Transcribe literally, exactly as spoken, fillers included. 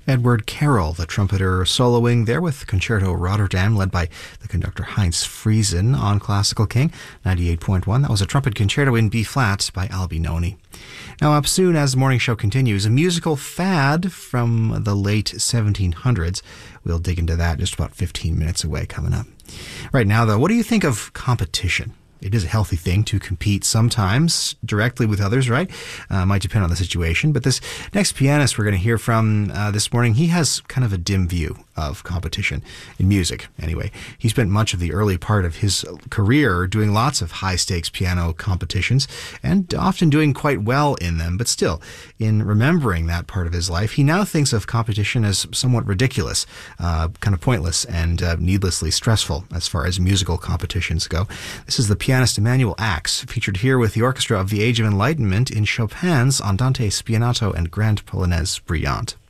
Edward Carroll, the trumpeter, soloing there with Concerto Rotterdam, led by the conductor Heinz Friesen on Classical King ninety-eight point one. That was a trumpet concerto in B-flat by Albinoni. Now, up soon as the morning show continues, a musical fad from the late seventeen hundreds. We'll dig into that just about fifteen minutes away coming up. Right now, though, what do you think of competition? It is a healthy thing to compete sometimes directly with others, right? Uh, might depend on the situation. But this next pianist we're going to hear from uh, this morning, he has kind of a dim view of competition in music. Anyway, he spent much of the early part of his career doing lots of high-stakes piano competitions and often doing quite well in them. But still, in remembering that part of his life, he now thinks of competition as somewhat ridiculous, uh, kind of pointless and uh, needlessly stressful as far as musical competitions go. This is the pianist Emanuel Ax, featured here with the orchestra of the Age of Enlightenment in Chopin's Andante Spianato and Grand Polonaise Brillante.